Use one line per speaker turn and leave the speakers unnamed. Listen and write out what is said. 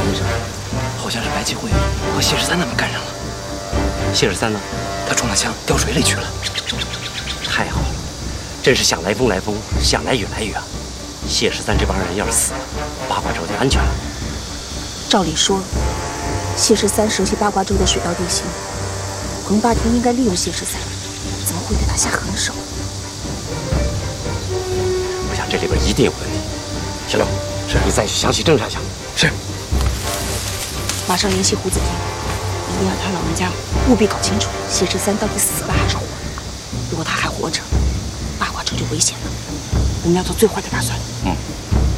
着，
好像是白继辉和谢十三他们干上了。
谢十三呢？
他中了枪，掉水里去了。
太好了，真是想来风来风，想来雨来雨啊！谢十三这帮人要是死了，八卦洲就安全了。
照理说，谢十三熟悉八卦洲的水道地形，横霸天应该利用谢十三，怎么会对他下狠手？
我想这里边一定有问题。小刘，是你再去详细侦查一下。
是。
马上联系胡子天，一定要他老人家务必搞清楚谢十三到底死了还是活了。如果他还活着，八卦洲就危险了。我们要做最坏的打算。
嗯。